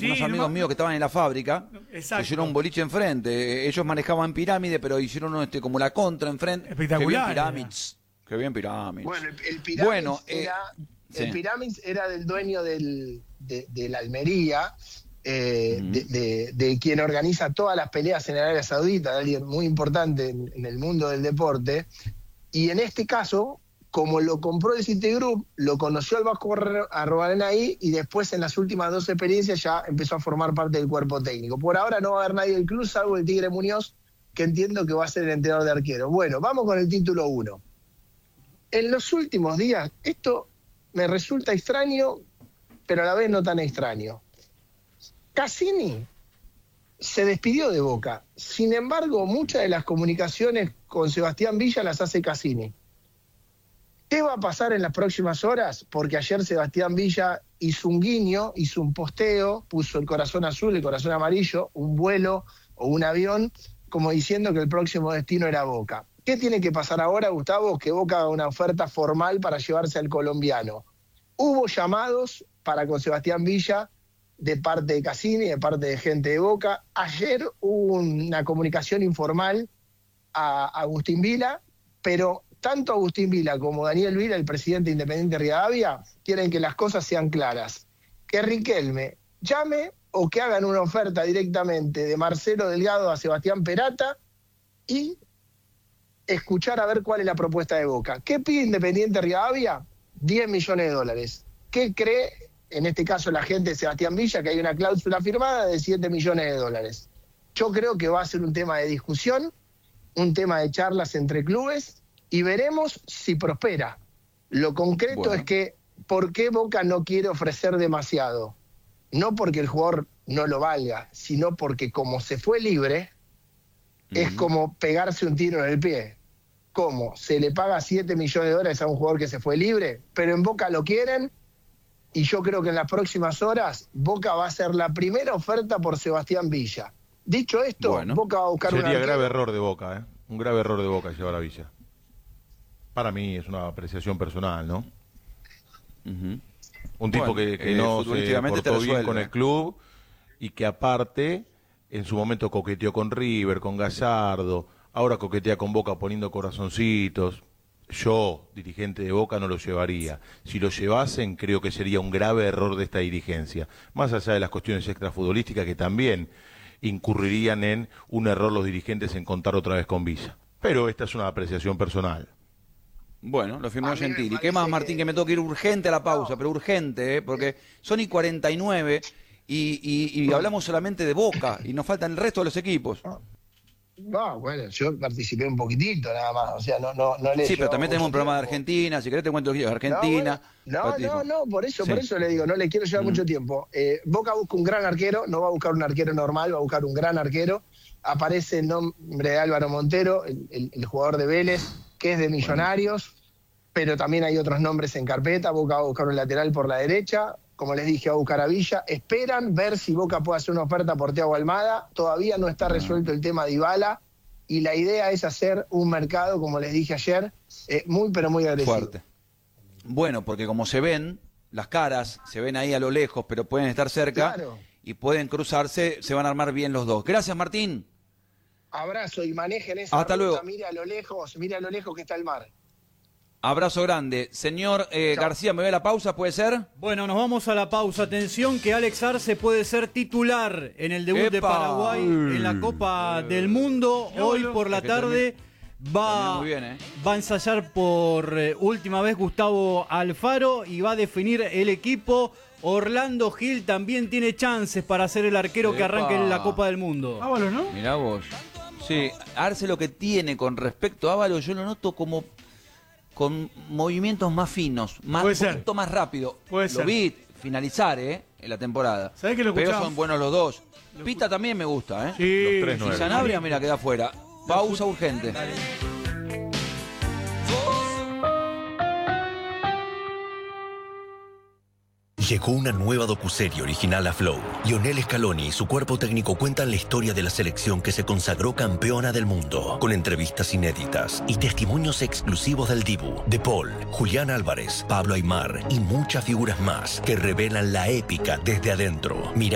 unos amigos míos que estaban en la fábrica, hicieron un boliche enfrente. Ellos manejaban pirámide, pero hicieron como la contra enfrente. Espectacular. Qué bien Pirámides. Bueno, el Pirámides era del dueño de la Almería, de quien organiza todas las peleas en Arabia Saudita, alguien muy importante en el mundo del deporte. Y en este caso, como lo compró el Citigroup, lo conoció al Vasco Arrobarenay y después en las últimas 2 experiencias ya empezó a formar parte del cuerpo técnico. Por ahora no va a haber nadie del club, salvo el Tigre Muñoz, que entiendo que va a ser el entrenador de arquero. Bueno, vamos con el título 1. En los últimos días, esto me resulta extraño, pero a la vez no tan extraño. Cassini se despidió de Boca. Sin embargo, muchas de las comunicaciones con Sebastián Villa las hace Cassini. ¿Qué va a pasar en las próximas horas? Porque ayer Sebastián Villa hizo un guiño, hizo un posteo, puso el corazón azul, el corazón amarillo, un vuelo o un avión, como diciendo que el próximo destino era Boca. ¿Qué tiene que pasar ahora, Gustavo? Que Boca haga una oferta formal para llevarse al colombiano. Hubo llamados para con Sebastián Villa de parte de Cassini, de parte de gente de Boca. Ayer hubo una comunicación informal a Agustín Vila, pero tanto Agustín Vila como Daniel Vila, el presidente Independiente Rivadavia, quieren que las cosas sean claras. Que Riquelme llame o que hagan una oferta directamente de Marcelo Delgado a Sebastián Perata y escuchar a ver cuál es la propuesta de Boca. ¿Qué pide Independiente Rivadavia? 10 millones de dólares. ¿Qué cree, en este caso, la gente de Sebastián Villa, que hay una cláusula firmada de 7 millones de dólares? Yo creo que va a ser un tema de discusión, un tema de charlas entre clubes, y veremos si prospera. Lo concreto es que, ¿por qué Boca no quiere ofrecer demasiado? No porque el jugador no lo valga, sino porque como se fue libre, es como pegarse un tiro en el pie. ¿Cómo? Se le paga 7 millones de dólares a un jugador que se fue libre, pero en Boca lo quieren, y yo creo que en las próximas horas Boca va a hacer la primera oferta por Sebastián Villa. Dicho esto, Boca va a buscar sería grave error de Boca, un grave error de Boca llevar a Villa. Para mí es una apreciación personal, ¿no? Un tipo que no se portó bien con el club y que aparte en su momento coqueteó con River, con Gallardo, ahora coquetea con Boca poniendo corazoncitos. Yo, dirigente de Boca, no lo llevaría. Si lo llevasen, creo que sería un grave error de esta dirigencia. Más allá de las cuestiones extrafutbolísticas que también incurrirían en un error los dirigentes en contar otra vez con Villa. Pero esta es una apreciación personal. Bueno, lo firmó Gentili. ¿Qué más, Martín? Que me tengo que ir urgente a la pausa, pero urgente, porque son y 49 y hablamos solamente de Boca y nos faltan el resto de los equipos. No, bueno, yo participé un poquitito nada más, o sea, no le. Sí, pero también tenemos un programa de Argentina, si querés te cuento de Argentina. No, por eso le digo, no le quiero llevar mucho tiempo. Boca busca un gran arquero, no va a buscar un arquero normal, va a buscar un gran arquero. Aparece el nombre de Álvaro Montero, el jugador de Vélez, que es de Millonarios, pero también hay otros nombres en carpeta. Boca va a buscar un lateral por la derecha, como les dije, va a buscar a Villa. Esperan ver si Boca puede hacer una oferta por Thiago Almada. Todavía no está resuelto el tema de Dybala, y la idea es hacer un mercado, como les dije ayer, muy pero muy agresivo. Fuerte. Bueno, porque como se ven, las caras se ven ahí a lo lejos, pero pueden estar cerca y pueden cruzarse, se van a armar bien los dos. Gracias, Martín. Abrazo y manejen esa Hasta ruta. Luego. Mira a lo lejos que está el mar. Abrazo grande. Señor García, ¿me ve la pausa? ¿Puede ser? Bueno, nos vamos a la pausa. Atención que Alex Arce puede ser titular en el debut de Paraguay en la Copa del Mundo. Hoy por la tarde va a ensayar por última vez Gustavo Alfaro y va a definir el equipo. Orlando Gil también tiene chances para ser el arquero que arranque en la Copa del Mundo. Ábalos, ¿no? Mirá vos. Sí, Arce lo que tiene con respecto a Ábalos, yo lo noto como con movimientos más finos, un poquito más rápido. Lo vi finalizar en la temporada. ¿Sabés que lo Pero escuchamos? son buenos los dos. Pita también me gusta, Sí. Los 3-9. Y Sanabria, mira, queda afuera. Pausa urgente. Llegó una nueva docuserie original a Flow. Lionel Scaloni y su cuerpo técnico cuentan la historia de la selección que se consagró campeona del mundo, con entrevistas inéditas y testimonios exclusivos del Dibu, De Paul, Julián Álvarez, Pablo Aimar y muchas figuras más que revelan la épica desde adentro. Mira